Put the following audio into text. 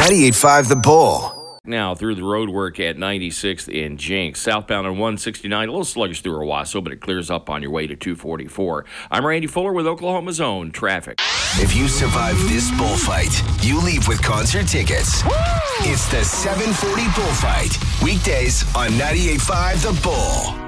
98.5 The Bull. Now through the road work at 96th in Jenks. Southbound on 169, a little sluggish through Owasso, but it clears up on your way to 244. I'm Randy Fuller with Oklahoma's Own Traffic. If you survive this bullfight, you leave with concert tickets. Woo! It's the 740 Bullfight. Weekdays on 98.5 The Bull.